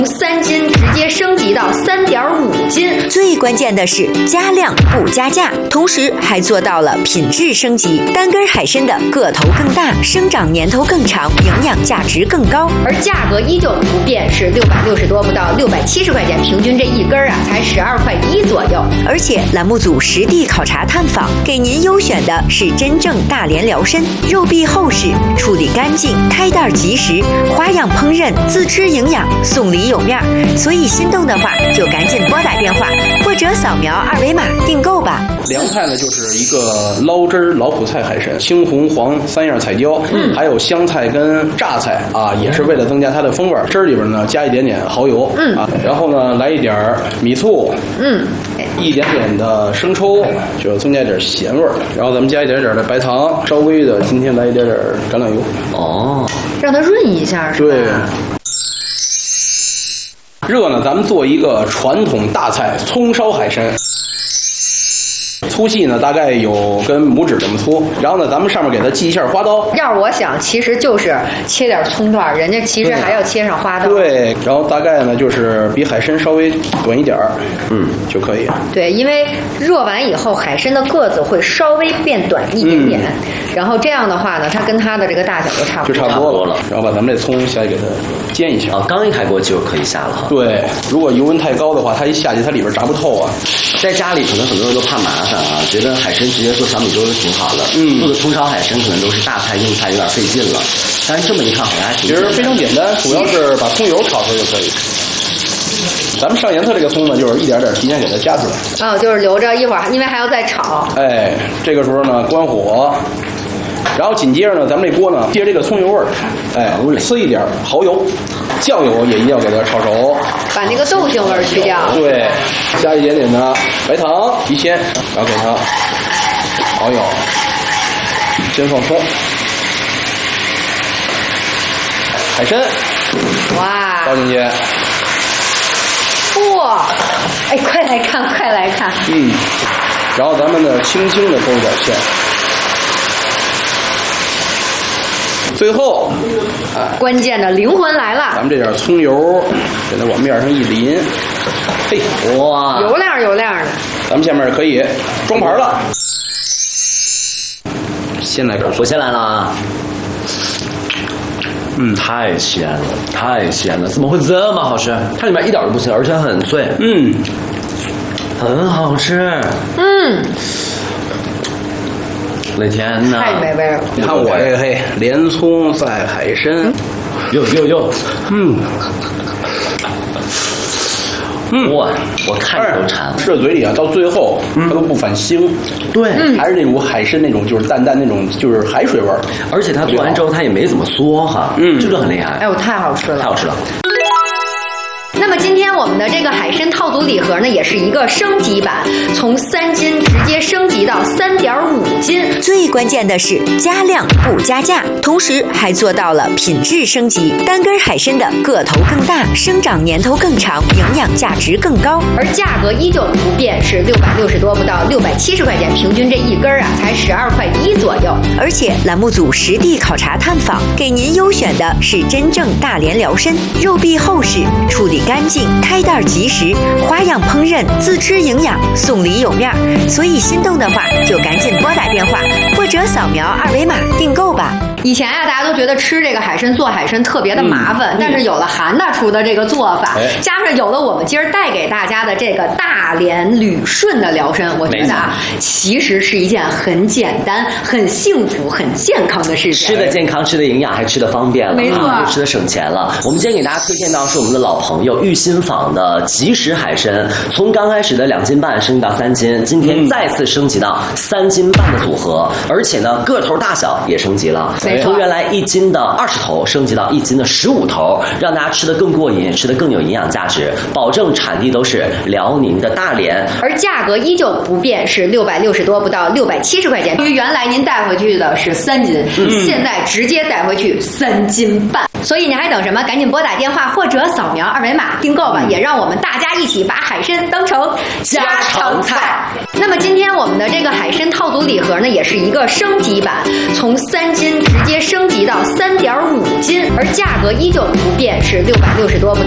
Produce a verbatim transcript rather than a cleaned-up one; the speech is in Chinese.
三斤直接升级到三点五斤。 最关键的是加量不加价，同时还做到了品质升级。单根海参的个头更大，生长年头更长，营养价值更高， 而价格依旧不变，是六百六十多不到六百七十块钱，平均这一根啊才十二块一左右。 而且栏目组实地考察探访，给您优选的是真正大连辽参，肉壁厚实，处理干净，开袋及时，花样烹饪，自吃营养，送礼有面。所以心动的话，就赶紧拨打电话或者扫描二维码订购吧。 凉菜呢，就是一个捞汁儿老普菜海参，青红黄三样彩椒，嗯，还有香菜跟榨菜啊，也是为了增加它的风味。汁儿里边呢加一点点蚝油，嗯啊，然后呢来一点米醋，嗯，一点点的生抽，就增加点咸味儿。然后咱们加一点点的白糖，稍微的今天来一点点橄榄油， 哦，让它润一下是吧？ 对。热呢，咱们做一个传统大菜葱烧海参。粗细呢，大概有跟拇指这么粗。然后呢，咱们上面给它系一下花刀。 要是我想，其实就是切点葱段，人家其实还要切上花刀。 对，然后大概呢就是比海参稍微短一点儿，嗯，就可以。 对，因为热完以后，海参的个子会稍微变短一点点，嗯、然后这样的话呢，它跟它的这个大小就差不多， 就差不多了。然后把咱们这葱下去给它煎一下。 啊，刚一开锅就可以下了哈。 对，如果油温太高的话，它一下去它里边炸不透啊。 在家里可能很多人都怕麻烦啊，觉得海参直接做小米粥就挺好的。嗯，做的葱烧海参可能都是大菜硬菜，有点费劲了。但是这么一看好像还挺其实非常简单，主要是把葱油炒出来就可以。咱们上颜色这个葱呢，就是一点点提前给它加出来。 哦，就是留着一会儿，因为还要再炒。 哎，这个时候呢，关火。然后紧接着呢，咱们这锅呢，借这个葱油味儿，哎，呲一点蚝油，酱油也一定要给它炒熟， 把那个豆腥味儿去掉。 对，加一点点的白糖提鲜，然后给它熬油，先放葱，海参， 哇， 倒进去， 哇，哎，快来看，快来看， 嗯，然后咱们呢，轻轻的勾一点芡。最后， 哎，关键的灵魂来了， 咱们这点葱油给它往面上一淋，嘿， 哇， 油亮油亮的。 咱们下面可以装盘了。先来点， 我先来了啊。嗯，太鲜了，太鲜了，怎么会这么好吃？它里面一点都不腥，而且很脆，嗯，很好吃，嗯。我的天哪！ 太美味了！ 你看我这个嘿，连葱赛海参， 哟哟哟，嗯，嗯，哇，我看着都馋。 吃到嘴里啊，到最后它都不反腥， 对， 还是那种海参那种，就是淡淡那种，就是海水味儿。 而且它做完之后，它也没怎么缩哈，嗯，这个很厉害。 哎呦，太好吃了， 太好吃了。 那么今天我们的这个海参套组礼盒呢，也是一个升级版，从三斤直接升级到三点五斤。 最关键的是加量不加价，同时还做到了品质升级。单根海参的个头更大，生长年头更长，营养价值更高， 而价格依旧不变，是六百六十多不到六百七十块钱，平均这一根啊才十二块一左右。 而且栏目组实地考察探访，给您优选的是真正大连辽参，肉壁厚实，处理干净，开袋及时，花样烹饪，自吃营养，送礼有面。所以心动的话，就赶紧拨打电话或者扫描二维码订购吧。 以前啊，大家都觉得吃这个海参做海参特别的麻烦，嗯、但是有了韩大厨的这个做法，哎、加上有了我们今儿带给大家的这个大连旅顺的辽参，我觉得啊，其实是一件很简单、很幸福、很健康的事情。 吃的健康，吃的营养，还吃的方便了， 没错， 又吃的省钱了。我们今天给大家推荐到是我们的老朋友玉新坊的即食海参，从刚开始的两斤半升级到三斤，今天再次升级到三斤半的组合，而且呢个头大小也升级了。从原来一斤的二十头升级到一斤的十五头，让大家吃得更过瘾，吃得更有营养价值，保证产地都是辽宁的大连， 而价格依旧不变，是六百六十多不到六百七十块钱。因为原来您带回去的是三斤，嗯、现在直接带回去三斤半，所以你还等什么？赶紧拨打电话或者扫描二维码订购吧，嗯、也让我们大家一起把海参当成家常菜。那么今天我们的这个海参套组礼盒呢，也是一个升级版，从三斤直接升级到三点五斤，而价格依旧不变，是六百六十多不